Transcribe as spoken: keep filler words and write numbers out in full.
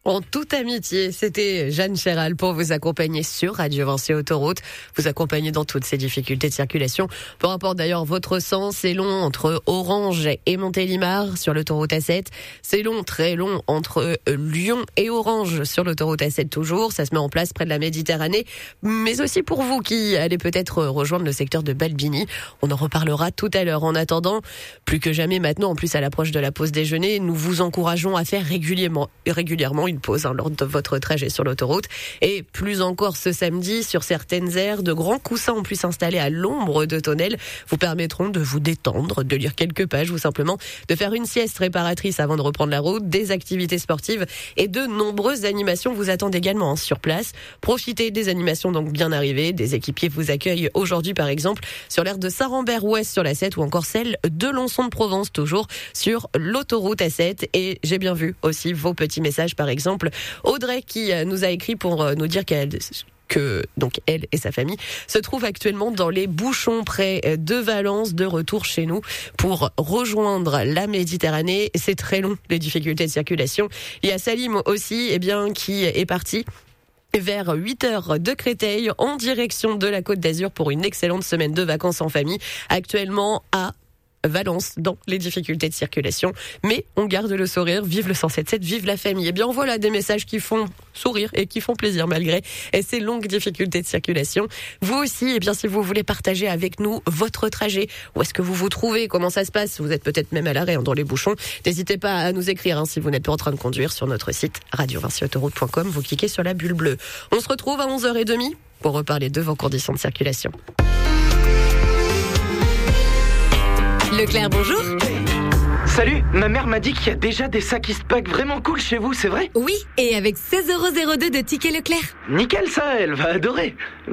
En toute amitié, c'était Jeanne Chéral pour vous accompagner sur Radio Vinci Autoroute, vous accompagner dans toutes ces difficultés de circulation. Peu importe d'ailleurs votre sens, c'est long entre Orange et Montélimar sur l'autoroute A sept. C'est long, très long entre Lyon et Orange sur l'autoroute A sept toujours. Ça se met en place près de la Méditerranée, mais aussi pour vous qui allez peut-être rejoindre le secteur de Balbini. On en reparlera tout à l'heure. En attendant, plus que jamais maintenant, en plus à l'approche de la pause déjeuner, nous vous encourageons à faire régulièrement, régulièrement une pause hein, lors de votre trajet sur l'autoroute. Et plus encore ce samedi, sur certaines aires, de grands coussins en plus installés à l'ombre de tonnelles vous permettront de vous détendre, de lire quelques pages ou simplement de faire une sieste réparatrice avant de reprendre la route. Des activités sportives et de nombreuses animations vous attendent également hein, sur place. Profitez des animations donc bien arrivées. Des équipiers vous accueillent aujourd'hui par exemple sur l'aire de Saint-Rambert-Ouest sur la sept ou encore celle de Lonçon de Provence toujours sur l'autoroute A sept. Et j'ai bien vu aussi vos petits messages par exemple. Exemple, Audrey qui nous a écrit pour nous dire qu'elle que donc elle et sa famille se trouvent actuellement dans les bouchons près de Valence, de retour chez nous pour rejoindre la Méditerranée. C'est très long, les difficultés de circulation. Il y a Salim aussi, eh bien, qui est parti vers huit heures de Créteil en direction de la Côte d'Azur pour une excellente semaine de vacances en famille. Actuellement à Valence dans les difficultés de circulation, mais on garde le sourire, vive le cent sept sept, vive la famille. Et bien voilà des messages qui font sourire et qui font plaisir malgré ces longues difficultés de circulation. Vous aussi, et bien si vous voulez partager avec nous votre trajet, où est-ce que vous vous trouvez, comment ça se passe, vous êtes peut-être même à l'arrêt hein, dans les bouchons, n'hésitez pas à nous écrire hein, si vous n'êtes pas en train de conduire sur notre site radio vinci autoroute point com, vous cliquez sur la bulle bleue. On se retrouve à onze heures trente pour reparler de vos conditions de circulation. Leclerc, bonjour. Salut, ma mère m'a dit qu'il y a déjà des sacs Eastpak vraiment cool chez vous, c'est vrai ? Oui, et avec seize euros zéro deux de tickets Leclerc. Nickel ça, elle va adorer.